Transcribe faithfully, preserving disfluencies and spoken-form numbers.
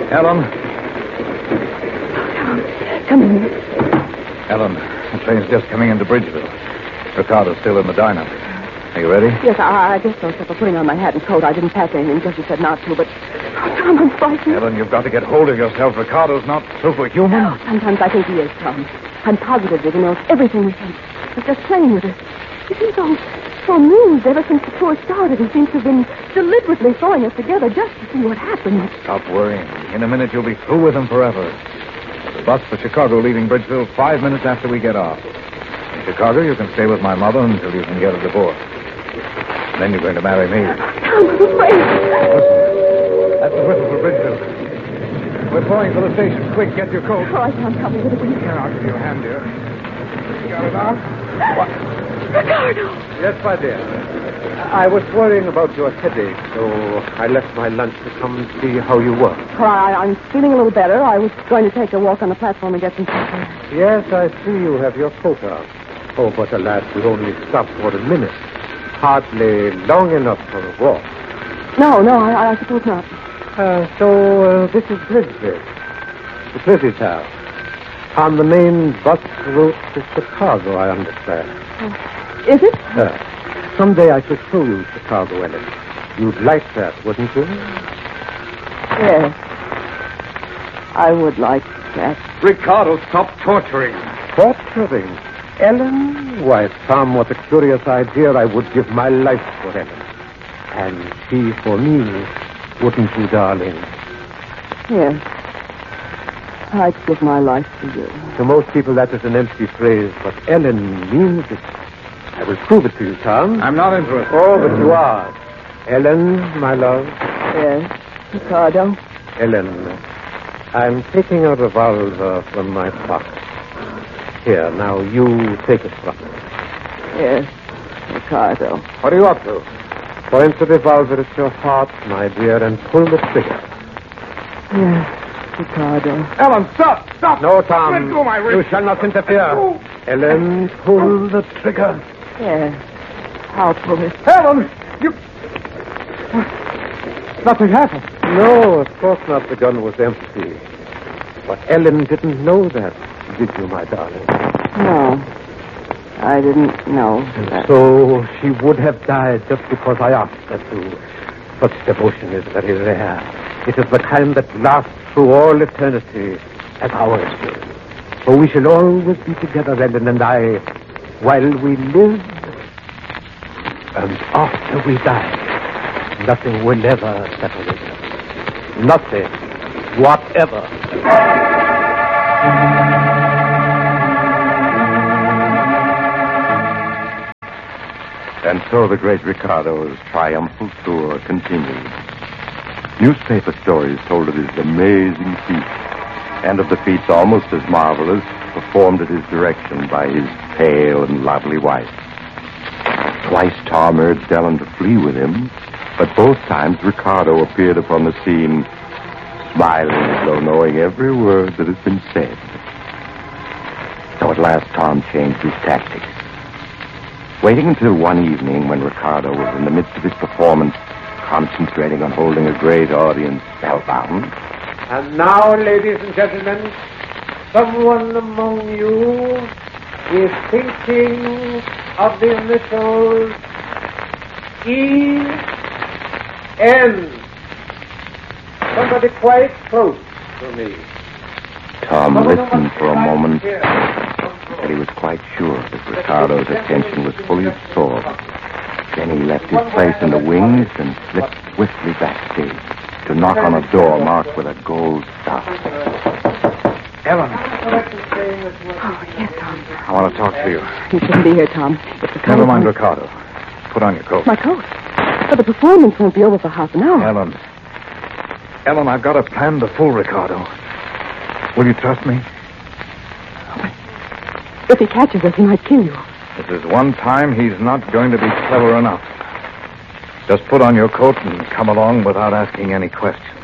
Ellen? Tom, come in. Ellen, the train's just coming into Bridgeville. Ricardo's still in the diner. Are you ready? Yes, I, I just so for putting on my hat and coat. I didn't pack anything because you said not to, but... Oh, Tom, I'm frightened. Ellen, you've got to get hold of yourself. Ricardo's not superhuman. No, sometimes I think he is, Tom. I'm positive that he knows everything we think. He's just playing with us. He seems so, so amused ever since the tour started. He seems to have been deliberately throwing us together just to see what happens. Stop worrying. In a minute, you'll be through with him forever. The bus for Chicago leaving Bridgeville five minutes after we get off. In Chicago, you can stay with my mother until you can get a divorce. Then you're going to marry me. Tom, I'm afraid. Listen, that's the whistle for Bridgeville. We're pulling for the station. Quick, get your coat. All right, Tom, help me with it, will you? Here, I'll give you a hand, dear. You got it on? What? Ricardo! Yes, my dear. I was worrying about your headache, so I left my lunch to come and see how you were. Well, I, I'm feeling a little better. I was going to take a walk on the platform and get some coffee. Yes, I see you have your coat on. Oh, but alas, we'll only stop for a minute. Hardly long enough for a walk. No, no, I, I suppose not. Uh, so, uh, this is Bridgeville. The pretty town. On the main bus route to Chicago, I understand. Uh, is it? Uh, someday I should show you Chicago, Ellen. You'd like that, wouldn't you? Yes. I would like that. Ricardo, stop torturing. Torturing? Ellen? Why, Tom, what a curious idea. I would give my life for Ellen. And she for me, wouldn't you, darling? Yes. I'd give my life to you. To most people, that is an empty phrase, but Ellen means it. I will prove it to you, Tom. I'm not interested. Oh, but you are. Ellen, my love. Yes, Ricardo. Ellen, I'm taking a revolver from my pocket. Here, now, you take it from me. Yes, Ricardo. What are you up to? Point the revolver at your heart, my dear, and pull the trigger. Yes, Ricardo. Ellen, stop! Stop! No, Tom. Let go of my wrist. You shall not interfere. Ellen, pull the trigger. Yes, I'll pull it. Ellen! You... Nothing happened. No, of course not. The gun was empty. But Ellen didn't know that, did you, my darling? No, I didn't know that. So she would have died just because I asked her to. Such devotion is very rare. It is the kind that lasts through all eternity, as ours will. For we shall always be together, Ellen and I, while we live and after we die. Nothing will ever separate us. Nothing, whatever. And so the great Ricardo's triumphal tour continued. Newspaper stories told of his amazing feats, and of the feats almost as marvelous performed at his direction by his pale and lovely wife. Twice Tom urged Ellen to flee with him, but both times Ricardo appeared upon the scene, smiling as though knowing every word that had been said. So at last Tom changed his tactics. Waiting until one evening when Ricardo was in the midst of his performance, concentrating on holding a great audience spellbound. And now, ladies and gentlemen, someone among you is thinking of the initials E N. Somebody quite close to me. Tom listened for a moment, but he was quite sure that Ricardo's attention was fully absorbed. Then he left his place in the wings and slipped swiftly backstage to knock on a door marked with a gold star. Ellen. Oh, yes, Tom. I want to talk to you. You shouldn't be here, Tom. It's the Never mind Ricardo. Put on your coat. My coat? But the performance won't be over for half an hour. Ellen. Ellen, I've got a plan to fool Ricardo. Will you trust me? If he catches us, he might kill you. This is one time he's not going to be clever enough. Just put on your coat and come along without asking any questions.